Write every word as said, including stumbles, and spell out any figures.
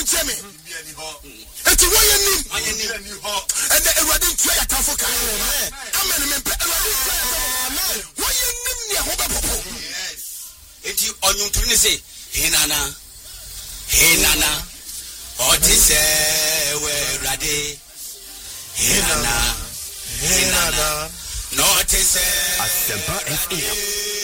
cheme eti wo ye nim and the Eradi try atafo ka amen me Eradi try amen wo ye nim ne ho be popo eti onyunturu ne say hinana hinana otise we Eradi hinana hinana no otise Asempa F M